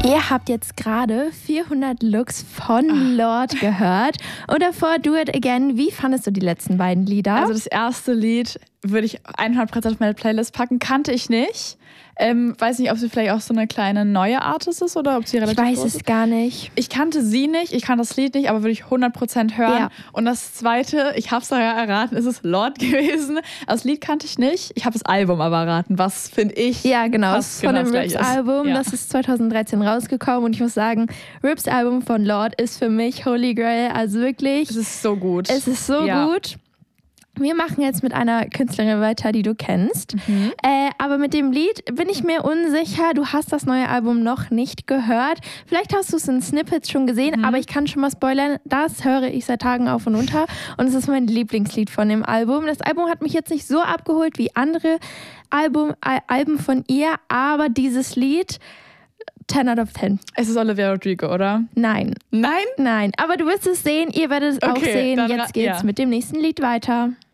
Ihr habt jetzt gerade 400 Looks von Lorde gehört. Und davor Do It Again. Wie fandest du die letzten beiden Lieder? Also das erste Lied würde ich 100% auf meine Playlist packen. Kannte ich nicht. Weiß nicht, ob sie vielleicht auch so eine kleine neue Artist ist oder ob sie relativ Ich weiß groß es ist. gar nicht. Ich kannte sie nicht, ich kannte das Lied nicht, aber würde ich 100% hören. Ja. Und das zweite, ich habe es ja erraten, ist es Lorde gewesen. Das Lied kannte ich nicht, ich habe das Album aber erraten, was finde ich Ja, genau. fast Von dem genau das Rips Gleiche ist. Album. Ja. Das ist 2013 rausgekommen. Und ich muss sagen, Rips Album von Lorde ist für mich Holy Grail. Also wirklich, Es ist so gut. es ist so Ja. gut. Wir machen jetzt mit einer Künstlerin weiter, die du kennst. Aber mit dem Lied bin ich mir unsicher. Du hast das neue Album noch nicht gehört. Vielleicht hast du es in Snippets schon gesehen, aber ich kann schon mal spoilern. Das höre ich seit Tagen auf und runter. Und es ist mein Lieblingslied von dem Album. Das Album hat mich jetzt nicht so abgeholt wie andere Alben von ihr, aber dieses Lied 10 out of 10. Es ist Olivia Rodrigo, oder? Nein. Nein? Nein, aber du wirst es sehen, ihr werdet es auch Okay, sehen. dann Jetzt geht's ja. mit dem nächsten Lied weiter.